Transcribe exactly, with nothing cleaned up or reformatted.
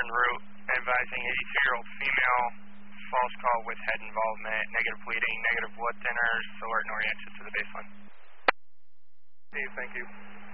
en route, advising eighty-two-year-old female, false call with head involvement, negative bleeding, negative blood thinners, alert and orient to the baseline. Steve, thank you.